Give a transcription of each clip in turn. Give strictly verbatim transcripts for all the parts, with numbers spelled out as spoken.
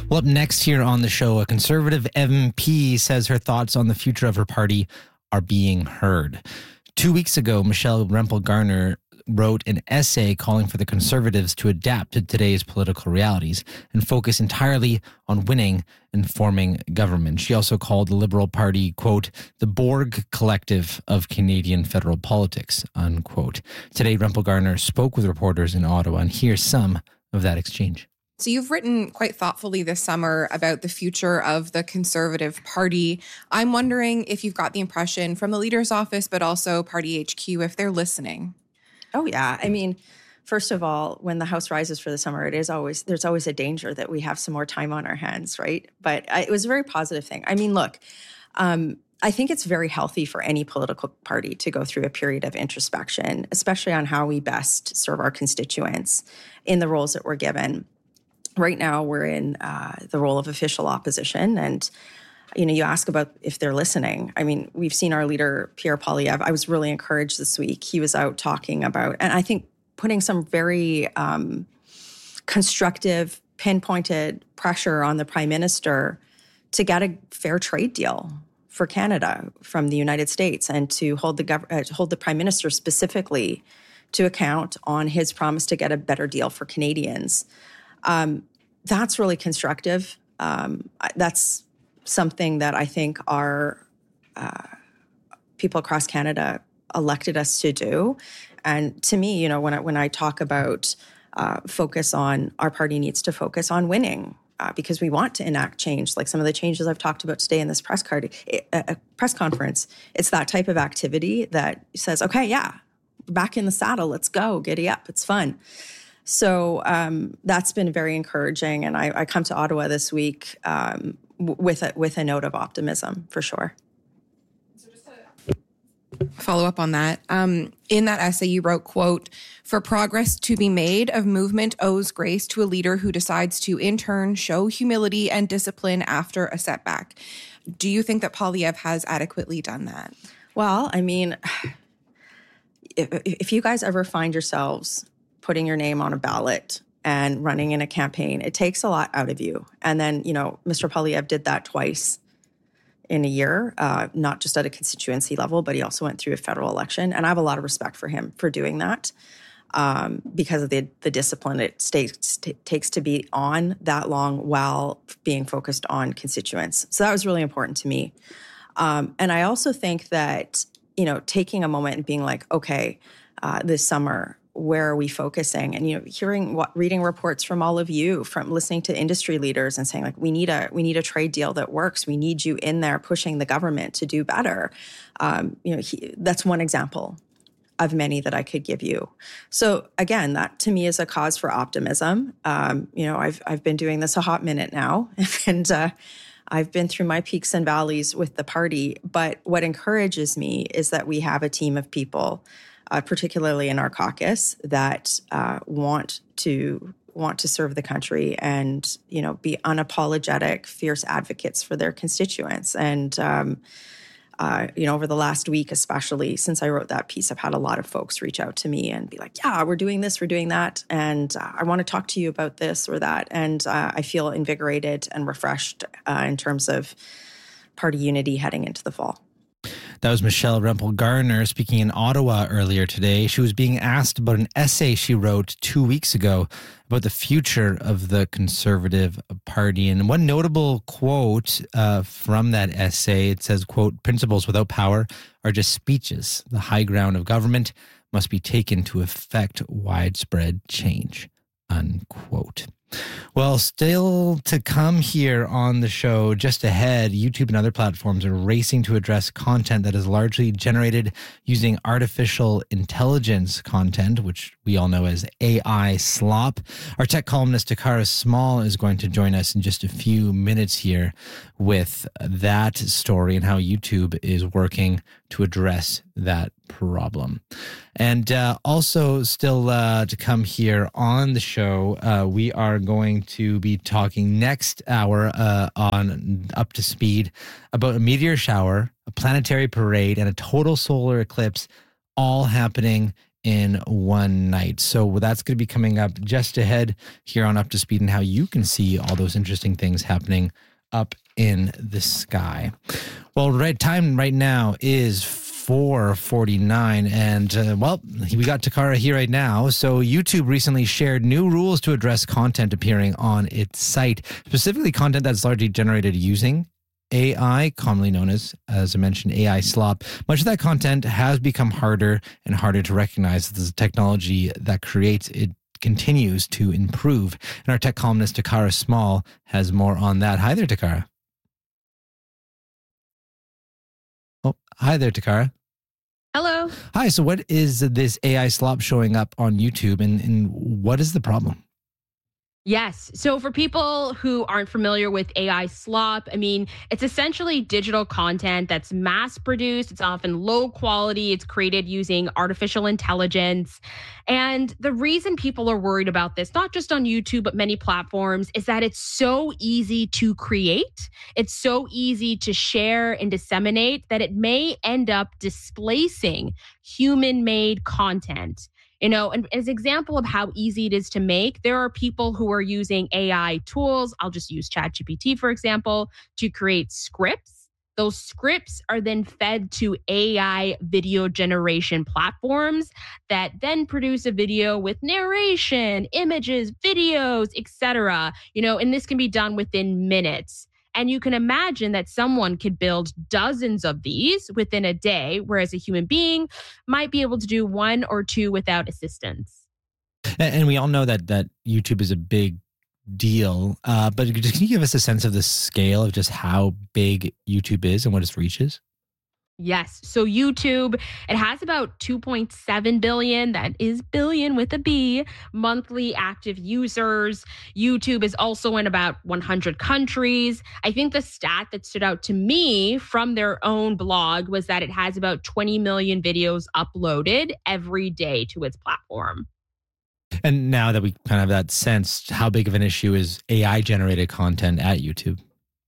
Well, up next here on the show, a Conservative M P says her thoughts on the future of her party are being heard. Two weeks ago, Michelle Rempel-Garner wrote an essay calling for the Conservatives to adapt to today's political realities and focus entirely on winning and forming government. She also called the Liberal Party, quote, the Borg Collective of Canadian federal politics, unquote. Today, Rempel-Garner spoke with reporters in Ottawa, and here's some of that exchange. So you've written quite thoughtfully this summer about the future of the Conservative Party. I'm wondering if you've got the impression from the leader's office, but also Party H Q, if they're listening. Oh, yeah. I mean, first of all, when the House rises for the summer, it is always, there's always a danger that we have some more time on our hands, right? But I, it was a very positive thing. I mean, look, um, I think it's very healthy for any political party to go through a period of introspection, especially on how we best serve our constituents in the roles that we're given. Right now, we're in uh, the role of official opposition, and you know, you ask about if they're listening. I mean, we've seen our leader, Pierre Poilievre. I was really encouraged this week. He was out talking about, and I think putting some very um, constructive, pinpointed pressure on the Prime Minister to get a fair trade deal for Canada from the United States, and to hold the gov- uh, to hold the Prime Minister specifically to account on his promise to get a better deal for Canadians. Um, that's really constructive. Um, that's something that I think our uh, people across Canada elected us to do. And to me, you know, when I, when I talk about uh, focus on, our party needs to focus on winning uh, because we want to enact change, like some of the changes I've talked about today in this press card, a press conference. It's that type of activity that says, okay, yeah, back in the saddle, let's go, giddy up, it's fun. So um, that's been very encouraging. And I, I come to Ottawa this week um, w- with, a, with a note of optimism, for sure. So just to follow up on that, um, in that essay you wrote, quote, for progress to be made, a movement owes grace to a leader who decides to, in turn, show humility and discipline after a setback. Do you think that Poilievre has adequately done that? Well, I mean, if, if you guys ever find yourselves putting your name on a ballot and running in a campaign, it takes a lot out of you. And then, you know, Mister Poilievre did that twice in a year, uh, not just at a constituency level, but he also went through a federal election. And I have a lot of respect for him for doing that um, because of the, the discipline it stays, t- takes to be on that long while being focused on constituents. So that was really important to me. Um, and I also think that, you know, taking a moment and being like, okay, uh, this summer, where are we focusing? And, you know, hearing what, reading reports from all of you, from listening to industry leaders and saying, like, we need a, we need a trade deal that works. We need you in there pushing the government to do better. Um, you know, he, that's one example of many that I could give you. So again, that to me is a cause for optimism. Um, you know, I've, I've been doing this a hot minute now, and uh, I've been through my peaks and valleys with the party. But what encourages me is that we have a team of people, Uh, particularly in our caucus, that uh, want to want to serve the country and, you know, be unapologetic, fierce advocates for their constituents. And, um, uh, you know, over the last week, especially since I wrote that piece, I've had a lot of folks reach out to me and be like, yeah, we're doing this, we're doing that. And uh, I want to talk to you about this or that. And uh, I feel invigorated and refreshed uh, in terms of party unity heading into the fall. That was Michelle Rempel-Garner speaking in Ottawa earlier today. She was being asked about an essay she wrote two weeks ago about the future of the Conservative Party. And one notable quote uh, from that essay, it says, quote, principles without power are just speeches. The high ground of government must be taken to effect widespread change, unquote. Well, still to come here on the show, just ahead, YouTube and other platforms are racing to address content that is largely generated using artificial intelligence content, which we all know as A I slop. Our tech columnist, Takara Small, is going to join us in just a few minutes here with that story and how YouTube is working to address that problem. And uh, also still uh, to come here on the show, uh, we are going to be talking next hour uh, on Up to Speed about a meteor shower, a planetary parade, and a total solar eclipse all happening in one night. So that's going to be coming up just ahead here on Up to Speed and how you can see all those interesting things happening up in the sky. Well, right time right now is four forty-nine, and uh, well, we got Takara here right now. So YouTube recently shared new rules to address content appearing on its site, specifically content that's largely generated using A I, commonly known as, as I mentioned, A I slop. Much of that content has become harder and harder to recognize as the technology that creates it continues to improve. And our tech columnist Takara Small has more on that. Hi there, Takara. Oh, hi there, Takara. Hello. Hi. So what is this A I slop showing up on YouTube, and, and what is the problem? Yes. So for people who aren't familiar with A I slop, I mean, it's essentially digital content that's mass produced. It's often low quality. It's created using artificial intelligence. And the reason people are worried about this, not just on YouTube, but many platforms, is that it's so easy to create. It's so easy to share and disseminate that it may end up displacing human-made content. You know, and as an example of how easy it is to make, there are people who are using A I tools. I'll just use ChatGPT, for example, to create scripts. Those scripts are then fed to A I video generation platforms that then produce a video with narration, images, videos, et cetera. You know, and this can be done within minutes. And you can imagine that someone could build dozens of these within a day, whereas a human being might be able to do one or two without assistance. And we all know that that YouTube is a big deal, uh, but can you give us a sense of the scale of just how big YouTube is and what its reach is? Yes. So YouTube, it has about two point seven billion, that is billion with a B, monthly active users. YouTube is also in about one hundred countries. I think the stat that stood out to me from their own blog was that it has about twenty million videos uploaded every day to its platform. And now that we kind of have that sense, how big of an issue is A I generated content at YouTube?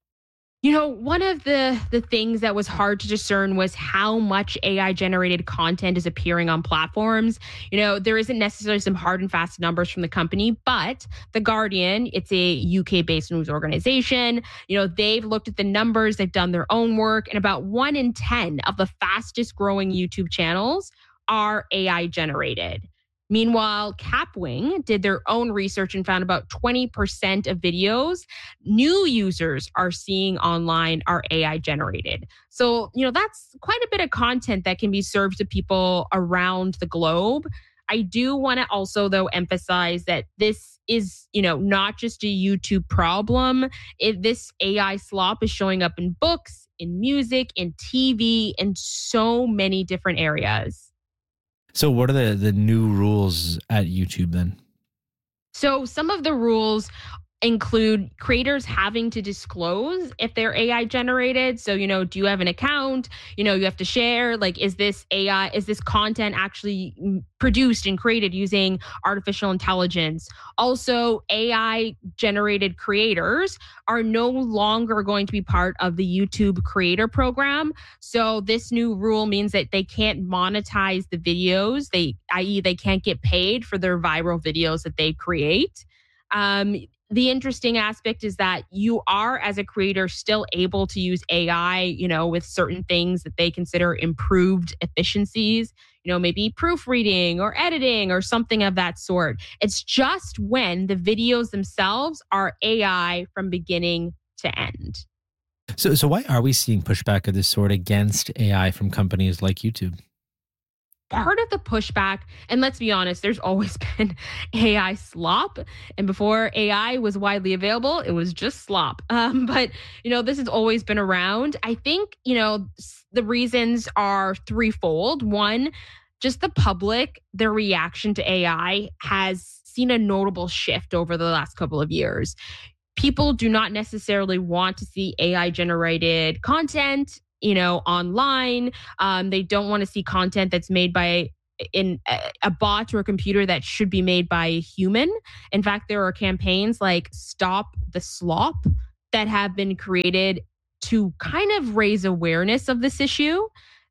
You know, one of the, the things that was hard to discern was how much A I generated content is appearing on platforms. You know, there isn't necessarily some hard and fast numbers from the company, but The Guardian, it's a U K-based news organization. You know, they've looked at the numbers, they've done their own work, and about one in ten of the fastest growing YouTube channels are A I generated. Meanwhile, Capwing did their own research and found about twenty percent of videos new users are seeing online are A I generated. So, you know, that's quite a bit of content that can be served to people around the globe. I do want to also, though, emphasize that this is, you know, not just a YouTube problem. It, this A I slop is showing up in books, in music, in T V, in so many different areas. So what are the, the new rules at YouTube then? So some of the rules include creators having to disclose if they're A I generated. So, you know, do you have an account? You know, you have to share, like, is this A I, is this content actually produced and created using artificial intelligence? Also, A I generated creators are no longer going to be part of the YouTube creator program. So this new rule means that they can't monetize the videos. They, that is they can't get paid for their viral videos that they create. Um, The interesting aspect is that you are, as a creator, still able to use A I, you know, with certain things that they consider improved efficiencies, you know, maybe proofreading or editing or something of that sort. It's just when the videos themselves are A I from beginning to end. So, so why are we seeing pushback of this sort against A I from companies like YouTube? Part of the pushback, and let's be honest, there's always been A I slop. And before A I was widely available, it was just slop. Um, but, you know, this has always been around. I think, you know, the reasons are threefold. One, just the public, their reaction to A I has seen a notable shift over the last couple of years. People do not necessarily want to see A I generated content, you know, online. Um, they don't want to see content that's made by in a, a bot or a computer that should be made by a human. In fact, there are campaigns like Stop the Slop that have been created to kind of raise awareness of this issue.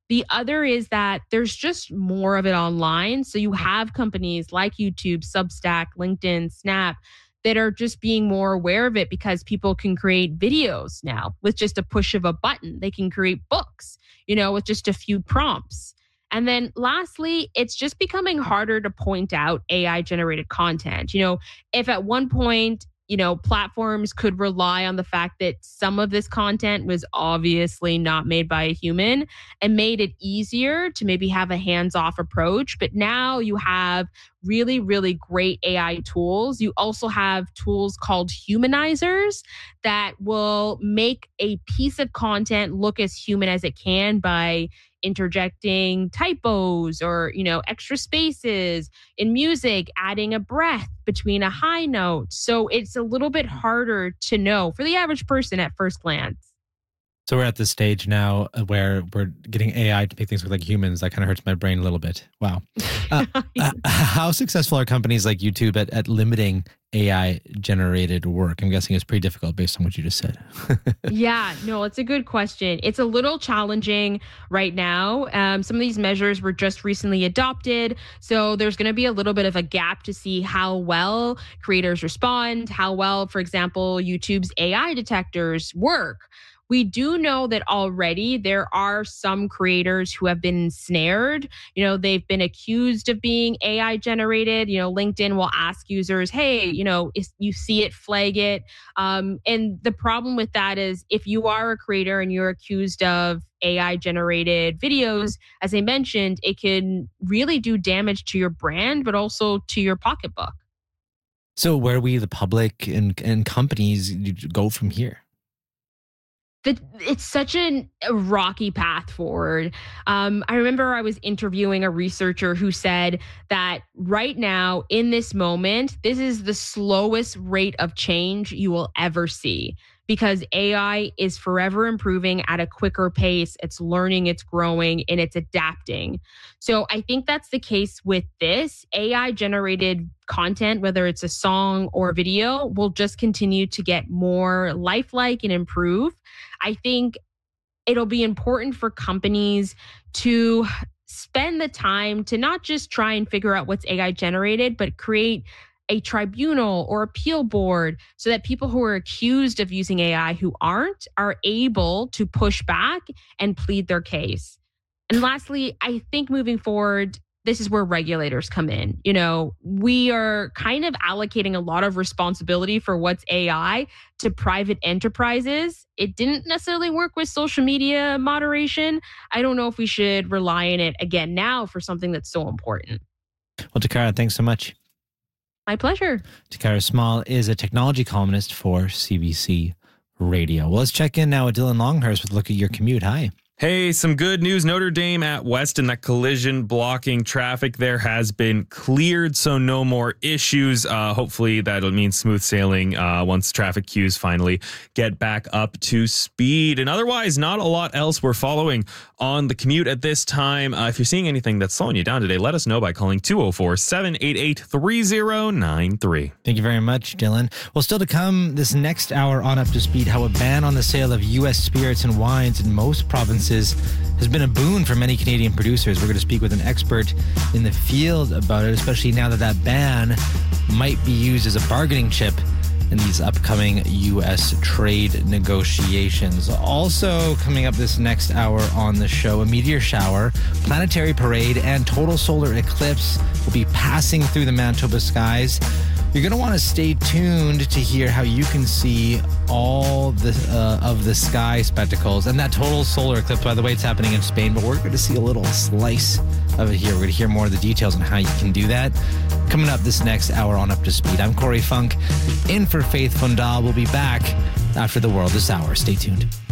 The other is that there's just more of it online. So you have companies like YouTube, Substack, LinkedIn, Snap that are just being more aware of it because people can create videos now with just a push of a button. They can create books, you know, with just a few prompts. And then lastly, it's just becoming harder to point out A I generated content. You know, if at one point, you know, platforms could rely on the fact that some of this content was obviously not made by a human and made it easier to maybe have a hands-off approach. But now you have really, really great A I tools. You also have tools called humanizers that will make a piece of content look as human as it can by interjecting typos or, you know, extra spaces in music, adding a breath between a high note. So it's a little bit harder to know for the average person at first glance. So we're at this stage now where we're getting A I to make things look like humans. That kind of hurts my brain a little bit. Wow. Uh, uh, how successful are companies like YouTube at, at limiting A I generated work? I'm guessing it's pretty difficult based on what you just said. Yeah, no, it's a good question. It's a little challenging right now. Um, some of these measures were just recently adopted. So there's going to be a little bit of a gap to see how well creators respond, how well, for example, YouTube's A I detectors work. We do know that already there are some creators who have been ensnared. You know, they've been accused of being A I generated. You know, LinkedIn will ask users, hey, you know, if you see it, flag it. Um, and the problem with that is if you are a creator and you're accused of A I generated videos, as I mentioned, it can really do damage to your brand, but also to your pocketbook. So where we, the public and, and companies, go from here? The, it's such an, a rocky path forward. Um, I remember I was interviewing a researcher who said that right now, in this moment, this is the slowest rate of change you will ever see because A I is forever improving at a quicker pace. It's learning, it's growing, and it's adapting. So I think that's the case with this. A I-generated content, whether it's a song or video, will just continue to get more lifelike and improve. I think it'll be important for companies to spend the time to not just try and figure out what's A I generated, but create a tribunal or appeal board so that people who are accused of using A I who aren't are able to push back and plead their case. And lastly, I think moving forward, this is where regulators come in. You know, we are kind of allocating a lot of responsibility for what's A I to private enterprises. It didn't necessarily work with social media moderation. I don't know if we should rely on it again now for something that's so important. Well, Takara, thanks so much. My pleasure. Takara Small is a technology columnist for C B C Radio. Well, let's check in now with Dylan Longhurst with a look at your commute. Hi. Hey, some good news. Notre Dame at Weston, that collision blocking traffic there has been cleared, so no more issues. Uh, hopefully that'll mean smooth sailing uh, once traffic queues finally get back up to speed. And otherwise, not a lot else we're following on the commute at this time. Uh, if you're seeing anything that's slowing you down today, let us know by calling two oh four, seven eight eight, three oh nine three. Thank you very much, Dylan. Well, still to come this next hour on Up to Speed, how a ban on the sale of U S spirits and wines in most provinces has been a boon for many Canadian producers. We're going to speak with an expert in the field about it, especially now that that ban might be used as a bargaining chip in these upcoming U S trade negotiations. Also coming up this next hour on the show, a meteor shower, planetary parade, and total solar eclipse will be passing through the Manitoba skies. You're going to want to stay tuned to hear how you can see all the uh, of the sky spectacles. And that total solar eclipse, by the way, it's happening in Spain, but we're going to see a little slice of it here. We're going to hear more of the details on how you can do that. Coming up this next hour on Up to Speed, I'm Corey Funk, in for Faith Fundal. We'll be back after the world this hour. Stay tuned.